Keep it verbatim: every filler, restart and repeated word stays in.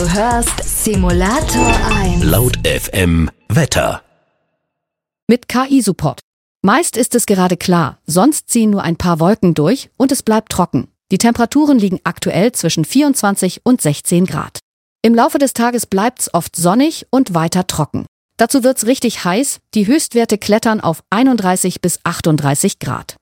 Du hörst Simulator eins. Laut F M Wetter. Mit K I-Support. Meist ist es gerade klar, sonst ziehen nur ein paar Wolken durch und es bleibt trocken. Die Temperaturen liegen aktuell zwischen vierundzwanzig und sechzehn Grad. Im Laufe des Tages bleibt's oft sonnig und weiter trocken. Dazu wird's richtig heiß, die Höchstwerte klettern auf einunddreißig bis achtunddreißig Grad.